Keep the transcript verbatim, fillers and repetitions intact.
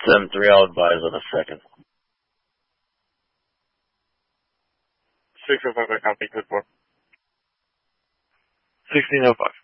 seven three, I'll advise on a second. six oh five, I copy, good for. sixteen oh five.